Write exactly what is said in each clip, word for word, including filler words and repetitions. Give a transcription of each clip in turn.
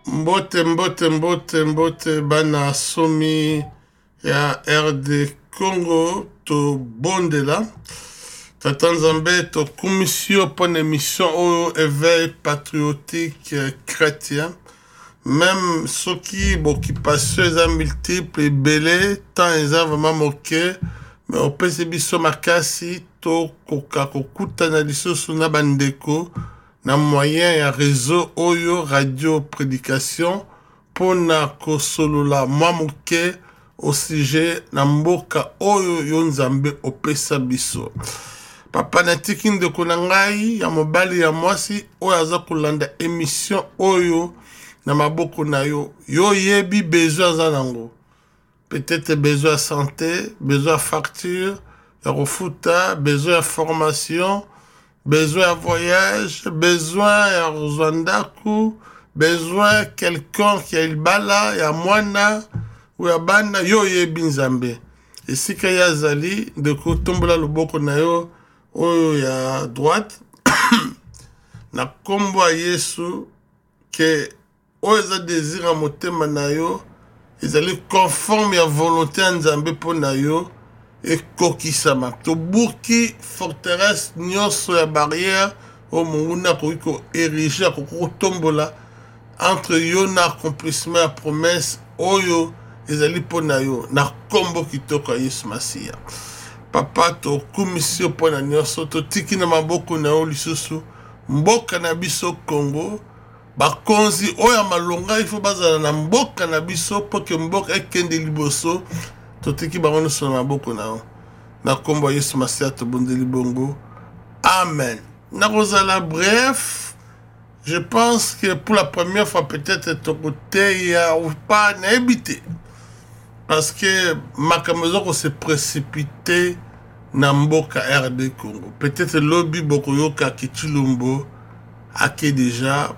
Mbote mbote mbote mbote bana somi ya R D Congo to bondela Tata Nzambe to commission pour une émission au éveil patriotique chrétien même ceux qui bon qui passent les multiples et belé tant ils ont vraiment moqué mais au P C B so makasi to koka kokuta na lisoso na bandeko na moyen ya réseau oyo radio prédication pona kosolola mamuke au sujet na mboka oyo yo Nzambe opesa biso papa na tikinde konangai ya mobali ya mwasi oyo aza kolanda émission oyo na maboko na yo yo yebi besoin za nango peut-être besoin de santé besoin de facture ya refuta besoin de formation besoin de voyage, besoin de Rwanda, besoin de quelqu'un qui a le bala, ya mwana, ou ya bana, yo ye binzambe. Et si kaya zali, de ko tombola loboko na yo, oyo ya droite, na kombo a Yesu, que oyo za désir a motema na yo, ezali conforme ya volonté ya Nzambe po na yo, et kokisama to buki forteresse nyonso ya barrière o munguna ko ériger ko tombola entre yo na accomplissement ya promesse oyo ezali pona yo na kombo kitoko Yesu Masia papa to commission pona nyonso to tiki na maboko na yo lisusu mboka na biso Congo bakonzi oya malonga ifo bazala na mboka na biso po ke mboka ekende liboso totiki bango so na boko na na kombo Yesu Masia to bondeli bongo amen na kozala bref je pense que pour la première fois peut-être ton côté ya ou pas na habité parce que makamezo ko se précipiter na mboka R D Congo peut-être lobby boko yoka kitulumbo ake déjà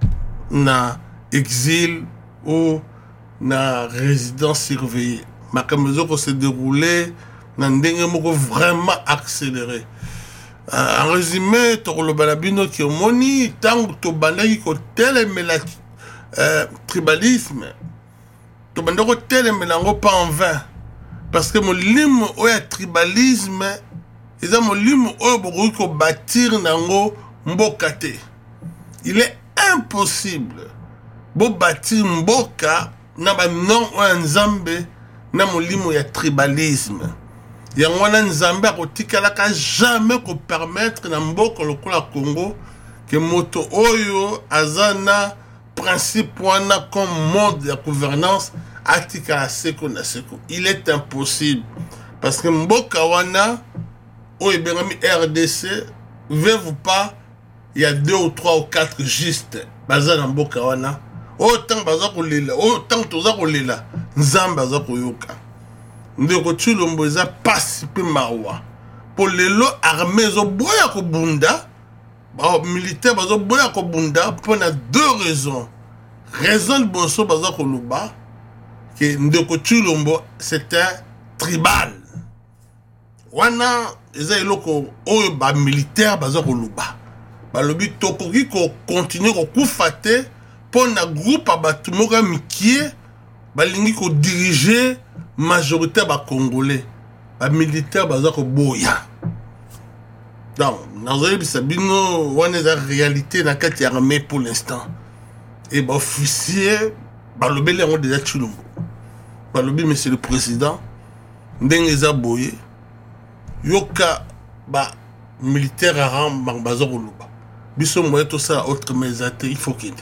na exil ou na résidence surveillée makamezo ko se déroulé na ndenge moko vraiment accéléré euh, en résumé to lo balabino ki omoni tango to bandaki ko telemela euh, tribalisme to bandako telemela ngo pas en vain parce que molimo oya tribalisme eza molimo oyo bokoki ko bâtir nango mboka te il est impossible bo bâtir mboka na ba non oya Nzambe na molimo ya tribalisme ya ngwana Nzambe akotikalaka jamais ko permettre na mboka lokola Congo que moto oyo azana principe wana comme mode de gouvernance atika seko na seko il est impossible parce que mboka wana oyo bengami R D C veut pas il y a deux ou trois ou quatre juste bazana mboka wana autant baza kolela autant toza kolela Nzambe aza koyoka ndeko Tshilombo eza pasi pe mawa po lelo armée zo boya ko bunda ba militaire bazo boya ko bunda pour na deux raisons raison de boso baza ko luba que ndeko Tshilombo c'était tribal wana eza eloko oyo ba militaire baza ko luba ba lobi tokoki ko continuer ko kufate pour na groupe abatu moka mikie balingi ko diriger majorité ba congolais ba militaire baza ko boya donc nazoyi bisabino wana za réalité na kati ya armée pour l'instant et ba officier ba lobeli ngo déjà Tshilombo ba lobi monsieur le président ndenge za boye yoka ba militaire aram baza ko luba biso moye to ça autre mesate il faut qu'il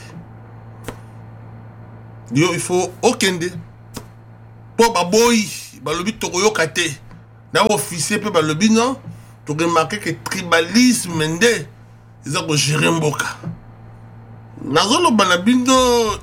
yo il faut okende po baboyi balobi tokoyoka te na officier pe balobi non to remarquer que tribalisme nde eza ko gérer mboka nazoloba na bindo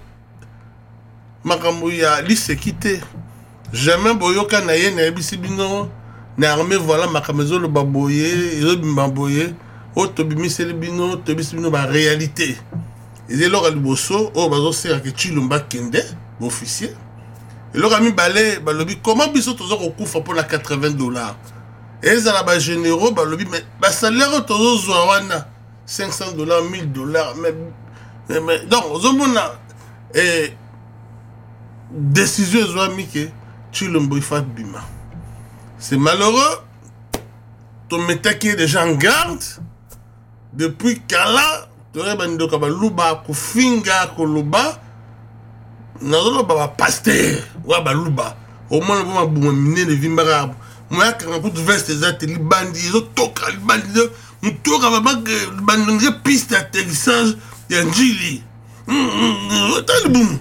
makambo ya lisekite jamais boyoka na ye na ebisi bino na armée voilà makambo ezoloba boye ezobima boye o tobimiseli bino tobisi bino ba réalité ezelo liboso o bazo sera ke Tshilombo kende officier et le ami balé balobi comment biso tozo ko kufa pour la quatre-vingts dollars et ça la ba généraux balobi mais ba salaire tozo zwa wana cinq cents dollars mille dollars mais mais donc ozomona et décision ezwami ke Tshilombo ifa bima. C'est malheureux. Ton metaki déjà en garde depuis kala tore bandoka baluba kufinga koloba nazolo baba pasteur wa baluba au moins ba buma minene vimbara moi quand pour veste ezate libandi zo toka libandi mutoka baba bandonge piste d'atterrissage ya njili talibum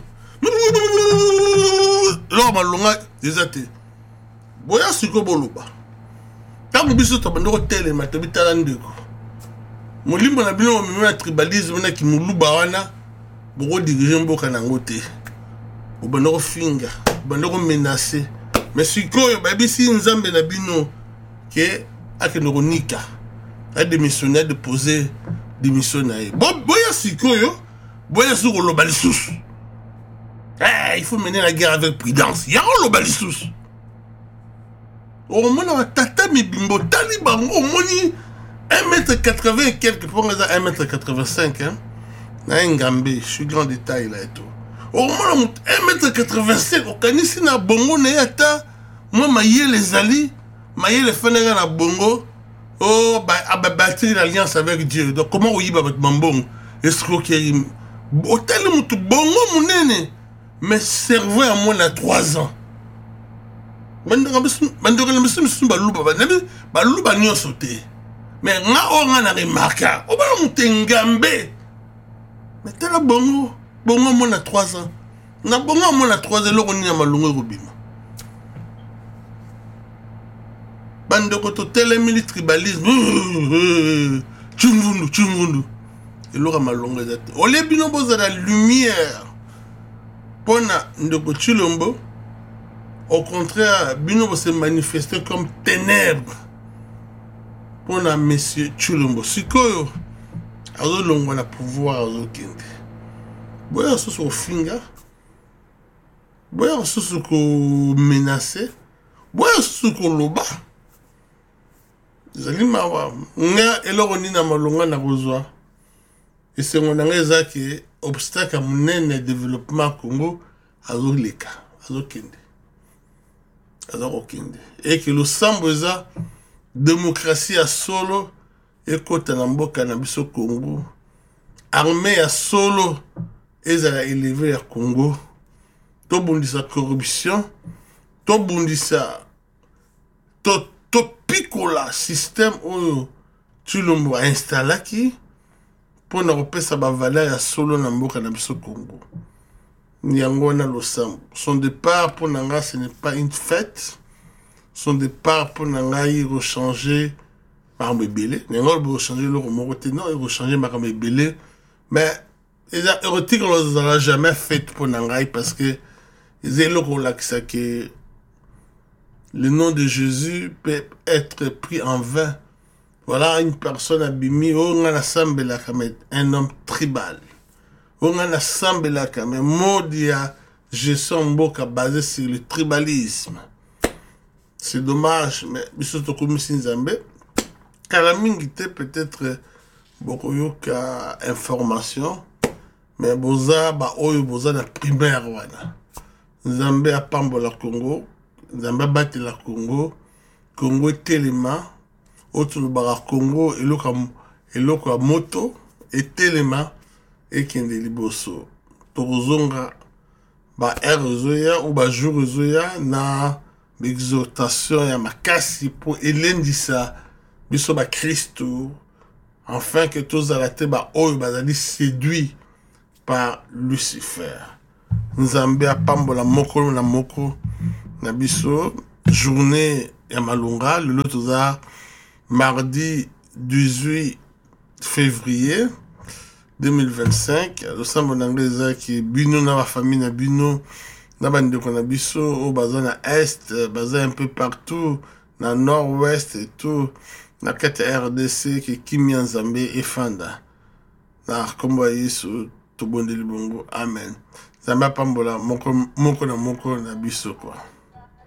lo malonga ezate boya siko boluba tango biso tabandoko telema tabitala ndeko molimbo na bino mimena tribalisme na kimuluba wana boko diriger mboka nango te obandoko finga obandoko menacer mais sikoyo babisi nzambe na bino ke akendoko nika a démissionner de poser démission na ye boya sikoyo boya siko loba lisusu eh il faut mener la guerre avec prudence ya loba lisusu au moins tata mibimbo talibango au moins un mètre quatre-vingts et quelques pour un mètre quatre-vingt-cinq hein na ngambe je suis grand détail là et tout au moins un mètre quatre-vingt-cinq au kanisi na bongo na yata moi maye les ali maye les fenega na bongo oh bah ababatri l'alliance avec Dieu donc comment oui ba bambong escroquerie hôtel mutu bongo munene mais cerveau à moi na trois ans bandora bisu bandora bisu bisu baluba banabi baluba nyonso te mais nga o nga na remarka o ba mutengambe mais tala bongo bongo mo na trois ans na bongo mo na trois ans loko ni na malungu robima bandoko to tele tribalisme chungundu chungundu eloko malungu ezate ole bino boza la lumière pona ndoko Tshilombo. Au contraire, Bino se manifester comme ténèbres pour la monsieur Tshilombo. Sikoyo, azo longo na pouvoir azo kende. Boya soso ko finga. Boya soso ko menacer. Boya soso ko loba. Zali mawa. Nga eloko ni na malonga na kozwa. Et c'est mon angeza qui obstacle à mon développement Congo azo leka, azo kende. Et que le samboza démocratie à solo et côté namboka na biso Congo armée à solo et à élever à Congo to bundisa corruption to bundisa to to picola système où Tshilombo a installé qui pour na repesa ba valeur à solo na mboka na biso Congo. Nyangona Losambo. Son départ pour Nanga, ce n'est pas une fête. Son départ pour Nanga, il rechanger Marame Belé. Nanga, il rechanger le Romoroté. Non, il rechanger Marame Belé. Mais, il a érotique, on ne l'a jamais fait pour Nanga parce que, il est là que le nom de Jésus peut être pris en vain. Voilà une personne abîmée, on a un homme tribal. On a assemblé là quand même modia gestion mboka basé sur le tribalisme. C'est dommage mais bisoto komisi nzambe kala mingi te peut-être beaucoup yoka information mais boza ba oyo boza na primaire wana nzambe apambola Congo nzambe bati la Congo Congo telema autre bara Congo eloka eloka moto et telema et kende liboso tozonga ba erozoya ou ba jourzoya na l'exhortation ya makasi pour elendisa biso ba Christo afin que tous alate ba oyo bazali séduit par Lucifer. Nzambe apambola moko na moko na biso journée ya malunga le lotoza mardi dix-huit février deux mille vingt-cinq, le sambo n'anglais qui bino na la famille na bino na bande ko na biso au bazan na est, bazan un peu partout na nord-ouest et tout na kete R D C qui kimi Nzambe et fanda na kombo Yesu to bondeli bongo amen. Nzambe pambola moko moko na moko na biso quoi.